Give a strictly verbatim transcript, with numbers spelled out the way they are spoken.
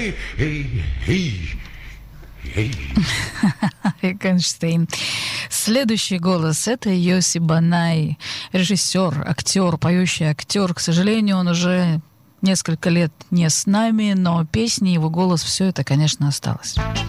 Арик Эйнштейн. Следующий голос — это Йоси Банай, режиссер, актер, поющий актер. К сожалению, он уже несколько лет не с нами, но песни, его голос — все это, конечно, осталось.